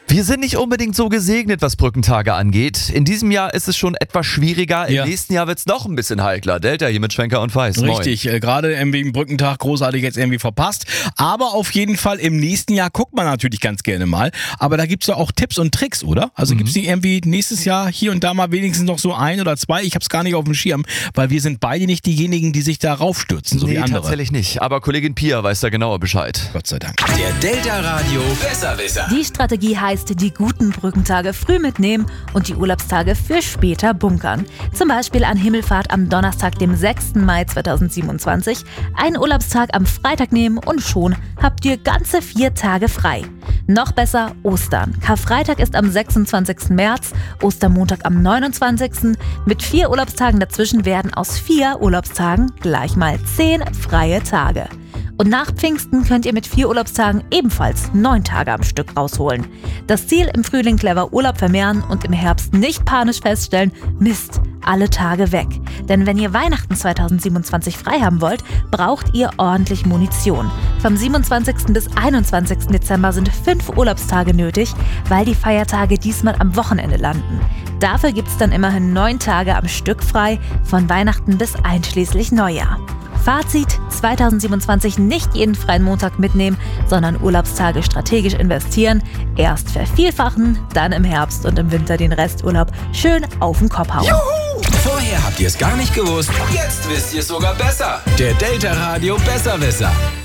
Wir sind nicht unbedingt so gesegnet, was Brückentage angeht. In diesem Jahr ist es schon etwas schwieriger. Im nächsten Jahr wird es noch ein bisschen heikler. Delta hier mit Schwenker und Weiß. Richtig, gerade wegen Brückentag großartig jetzt irgendwie verpasst. Aber auf jeden Fall im nächsten Jahr guckt man natürlich ganz gerne mal. Aber da gibt es ja auch Tipps und Tricks, oder? Also gibt es nicht irgendwie nächstes Jahr hier und da mal wenigstens noch so ein oder zwei? Ich habe es gar nicht auf dem Schirm, weil wir sind beide nicht diejenigen, die sich da raufstürzen, so wie andere. Tatsächlich nicht. Aber Kollegin Pia weiß da genauer Bescheid. Gott sei Dank. Der Delta Radio Besserwisser. Die Strategie heißt, die guten Brückentage früh mitnehmen und die Urlaubstage für später bunkern. Zum Beispiel an Himmelfahrt am Donnerstag, dem 6. Mai 2027, einen Urlaubstag am Freitag nehmen und schon habt ihr ganze 4 Tage frei. Noch besser Ostern. Karfreitag ist am 26. März, Ostermontag am 29. Mit 4 Urlaubstagen dazwischen werden aus 4 Urlaubstagen gleich mal 10 freie Tage. Und nach Pfingsten könnt ihr mit 4 Urlaubstagen ebenfalls 9 Tage am Stück rausholen. Das Ziel: im Frühling clever Urlaub vermehren und im Herbst nicht panisch feststellen, Mist, alle Tage weg. Denn wenn ihr Weihnachten 2027 frei haben wollt, braucht ihr ordentlich Munition. Vom 27. bis 21. Dezember sind 5 Urlaubstage nötig, weil die Feiertage diesmal am Wochenende landen. Dafür gibt's dann immerhin 9 Tage am Stück frei, von Weihnachten bis einschließlich Neujahr. Fazit: 2027 nicht jeden freien Montag mitnehmen, sondern Urlaubstage strategisch investieren. Erst vervielfachen, dann im Herbst und im Winter den Resturlaub schön auf den Kopf hauen. Juhu! Vorher habt ihr es gar nicht gewusst, jetzt wisst ihr es sogar besser. Der Delta Radio Besserwisser.